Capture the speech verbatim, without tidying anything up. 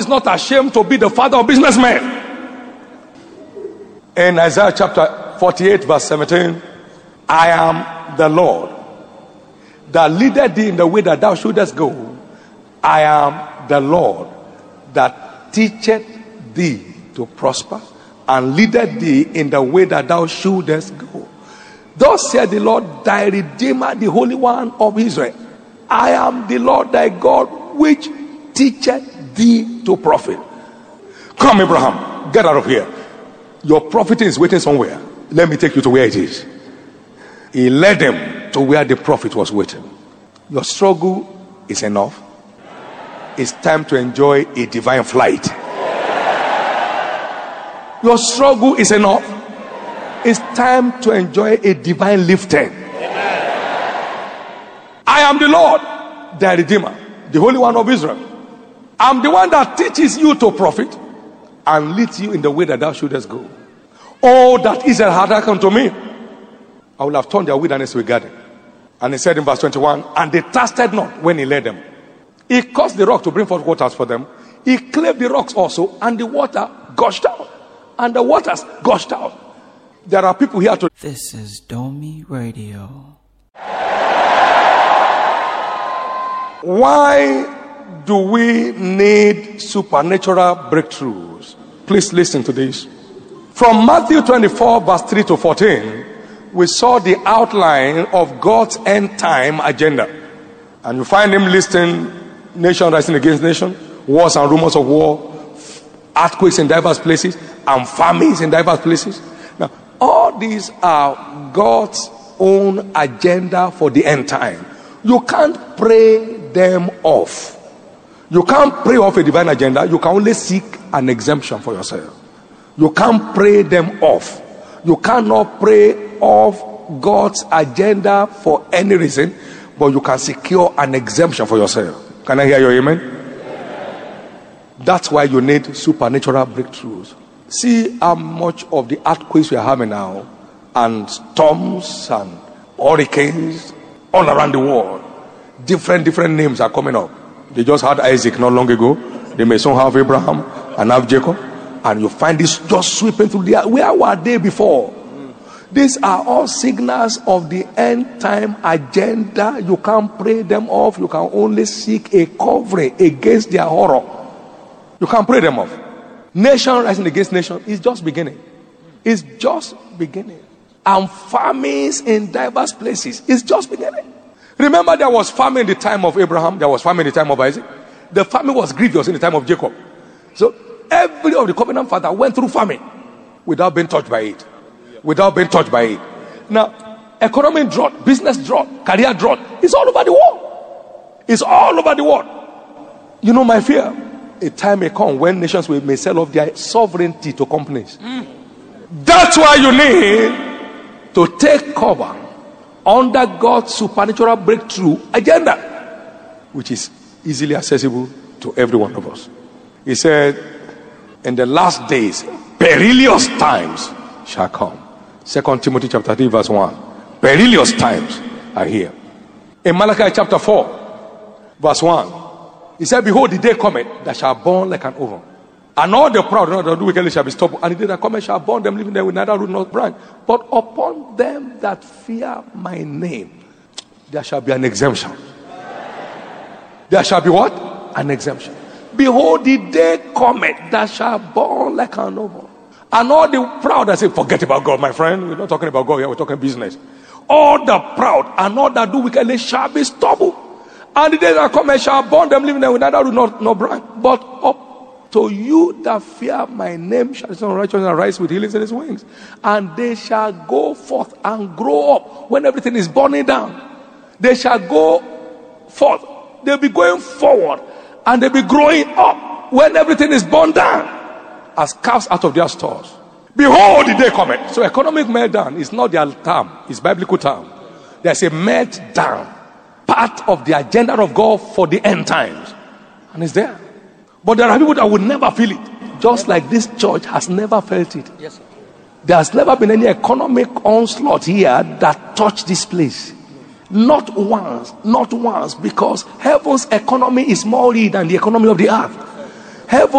not ashamed to be the father of businessmen. In Isaiah chapter forty-eight verse seventeen, I am the Lord that leadeth thee in the way that thou shouldest go. I am the Lord that teacheth thee to prosper and leadeth thee in the way that thou shouldest go. Thus said the Lord thy Redeemer, the Holy One of Israel. I am the Lord thy God, which teacheth thee to profit. Come, Abraham, get out of here. Your prophet is waiting somewhere. Let me take you to where it is. He led them to where the prophet was waiting. Your struggle is enough. It's time to enjoy a divine flight. Your struggle is enough. It's time to enjoy a divine lifting. I am the Lord, thy Redeemer, the Holy One of Israel. I'm the one that teaches you to profit and leads you in the way that thou shouldest go. Oh, that Israel had hearkened to me, I will have turned their wilderness to a garden. And he said in verse twenty-one, and they thirsted not when he led them. He caused the rock to bring forth waters for them. He clave the rocks also, and the water gushed out. And the waters gushed out. There are people here to... This is Domi Radio. Why do we need supernatural breakthroughs? Please listen to this. From Matthew twenty-four verse three to fourteen, we saw the outline of God's end time agenda. And you find him listing nation rising against nation, wars and rumors of war, earthquakes in diverse places, and famines in diverse places. Now, all these are God's own agenda for the end time. You can't pray them off. You can't pray off a divine agenda. You can only seek an exemption for yourself. You can't pray them off. You cannot pray off God's agenda for any reason, but you can secure an exemption for yourself. Can I hear your amen? That's why you need supernatural breakthroughs. See how much of the earthquakes we are having now, and storms and hurricanes all around the world. Different, different names are coming up. They just had Isaac not long ago. They may soon have Abraham and have Jacob. And you find this just sweeping through the air. Where were they before? These are all signals of the end time agenda. You can't pray them off. You can only seek a covering against their horror. You can't pray them off. Nation rising against nation is just beginning. It's just beginning. And famines in diverse places is just beginning. Remember, there was famine in the time of Abraham. There was famine in the time of Isaac. The famine was grievous in the time of Jacob. So every of the covenant father went through famine without being touched by it. Without being touched by it. Now, economic drought, business drought, career drought, it's all over the world. It's all over the world. You know my fear? A time may come when nations will, may sell off their sovereignty to companies. Mm. That's why you need to take cover under God's supernatural breakthrough agenda, which is easily accessible to every one of us. He said, in the last days, perilous times shall come. Second Timothy chapter three verse one. Perilous times are here. In Malachi chapter four verse one, he said, behold, the day cometh that shall burn like an oven, and all the proud and all the do wickedly shall be stopped, and the day that cometh shall burn them, leaving them with neither root nor branch. But upon them that fear my name, there shall be an exemption. There shall be what? An exemption. Behold, the day cometh that shall burn like an oven. And all the proud that say, forget about God, my friend. We're not talking about God here, we're talking business. All the proud and all that do wickedly shall be stubble. And the day that cometh shall burn them, leaving them with neither root nor, nor branch. But up to you that fear my name shall the Son of Righteousness rise with healings in his wings. And they shall go forth and grow up when everything is burning down. They shall go forth. They'll be going forward. And they'll be growing up when everything is burned down, as calves out of their stores. Behold, the day cometh. So economic meltdown is not their term, it's biblical term. There's a meltdown, part of the agenda of God for the end times, and it's there. But there are people that will never feel it, just like this church has never felt it. Yes, sir. There's never been any economic onslaught here that touched this place. Not once, not once, because heaven's economy is more real than the economy of the earth. Heaven